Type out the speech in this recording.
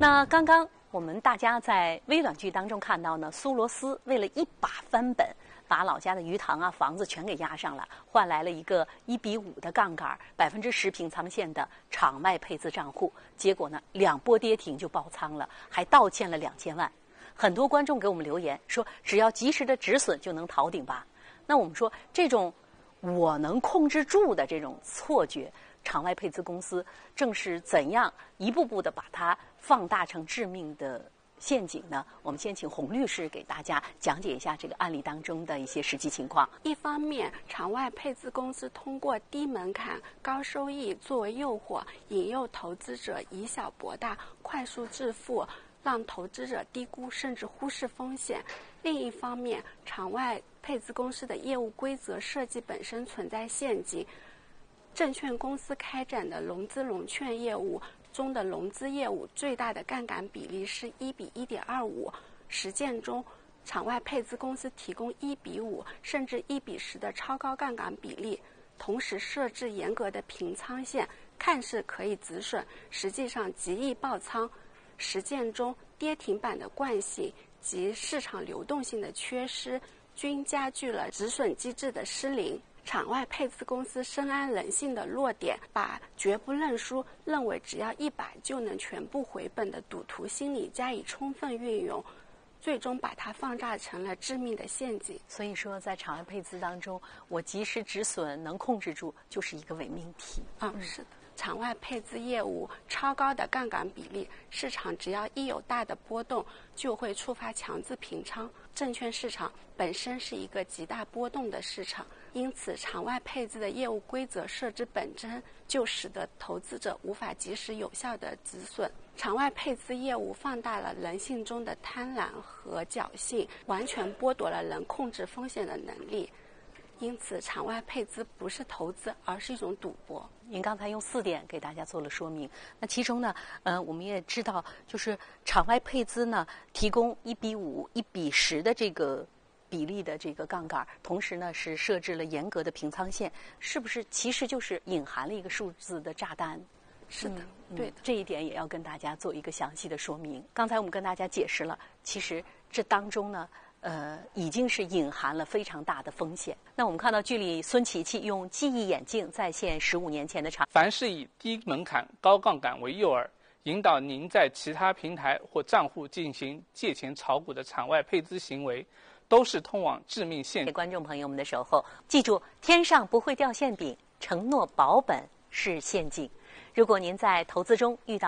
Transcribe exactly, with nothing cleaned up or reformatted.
那刚刚我们大家在微短剧当中看到呢，苏罗斯为了一把翻本，把老家的鱼塘啊、房子全给押上了，换来了一个一比五的杠杆、百分之十平仓线的场外配资账户。结果呢，两波跌停就爆仓了，还倒欠了两千万。很多观众给我们留言说，只要及时的止损就能逃顶吧？那我们说，这种我能控制住的这种错觉，场外配资公司正是怎样一步步的把它放大成致命的陷阱呢？我们先请洪律师给大家讲解一下这个案例当中的一些实际情况。 一方面，场外配资公司通过低门槛、高收益作为诱惑，引诱投资者以小博大，快速致富，让投资者低估甚至忽视风险。另一方面，场外配资公司的业务规则设计本身存在陷阱。证券公司开展的融资融券业务中的融资业务最大的杠杆比例是一比一点二五，实践中，场外配资公司提供一比五甚至一比十的超高杠杆比例，同时设置严格的平仓线，看似可以止损，实际上极易爆仓。实践中，跌停板的惯性及市场流动性的缺失，均加剧了止损机制的失灵。场外配资公司深谙人性的弱点，把绝不认输、认为只要一百就能全部回本的赌徒心理加以充分运用，最终把它放大成了致命的陷阱。 所以说，在场外配资当中，我及时止损能控制住，就是一个伪命题。 嗯，是的。场外配资业务超高的杠杆比例，市场只要一有大的波动，就会触发强制平仓。证券市场本身是一个极大波动的市场，因此场外配资的业务规则设置本身就使得投资者无法及时有效的止损。场外配资业务放大了人性中的贪婪和侥幸，完全剥夺了人控制风险的能力。因此，场外配资不是投资，而是一种赌博。 您刚才用四点给大家做了说明。那其中呢，呃，我们也知道，就是场外配资呢，提供一比五、一比十的这个比例的这个杠杆，同时呢是设置了严格的平仓线，是不是其实就是隐含了一个数字的炸弹？ 是的， 嗯、 对的， 这一点也要跟大家做一个详细的说明。刚才我们跟大家解释了，其实这当中呢。呃，已经是隐含了非常大的风险。那我们看到剧里孙琪琪用记忆眼镜再现十五年前的场。 凡是以低门槛、高杠杆为诱饵，引导您在其他平台或账户进行借钱炒股的场外配资行为，都是通往致命陷阱。 给观众朋友们的守候，记住，天上不会掉馅饼，承诺保本是陷阱。如果您在投资中遇到